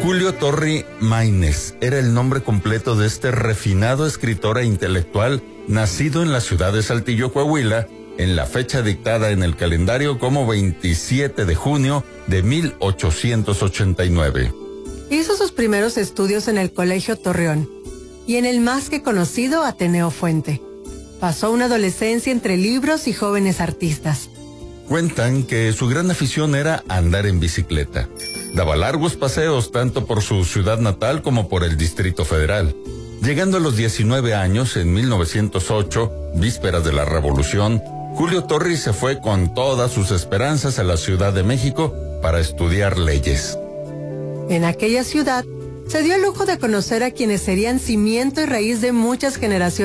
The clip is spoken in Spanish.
Julio Torri Maynes era el nombre completo de este refinado escritor e intelectual nacido en la ciudad de Saltillo, Coahuila, en la fecha dictada en el calendario como 27 de junio de 1889. Hizo sus primeros estudios en el Colegio Torreón y en el más que conocido Ateneo Fuente. Pasó una adolescencia entre libros y jóvenes artistas. Cuentan que su gran afición era andar en bicicleta. Daba largos paseos tanto por su ciudad natal como por el Distrito Federal. Llegando a los 19 años, en 1908, vísperas de la Revolución, Julio Torri se fue con todas sus esperanzas a la Ciudad de México para estudiar leyes. En aquella ciudad, se dio el lujo de conocer a quienes serían cimiento y raíz de muchas generaciones